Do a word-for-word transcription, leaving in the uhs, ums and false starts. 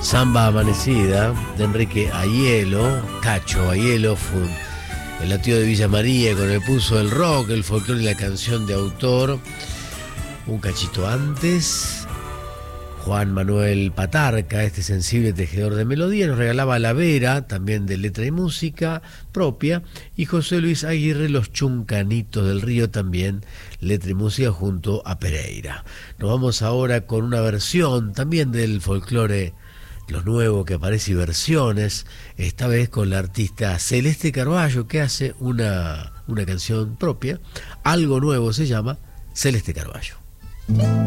Samba Amanecida de Enrique Aiello, Cacho Aiello, fue el latido de Villa María con el pulso del rock, el folclore y la canción de autor. Un cachito antes, Juan Manuel Patarca, este sensible tejedor de melodía, nos regalaba La Vera, también de letra y música propia, y José Luis Aguirre, Los Chuncanitos del Río, también letra y música junto a Pereira. Nos vamos ahora con una versión también del folclore, lo nuevo que aparece, y versiones, esta vez con la artista Celeste Carballo, que hace una, una canción propia, Algo Nuevo se llama, Celeste Carballo.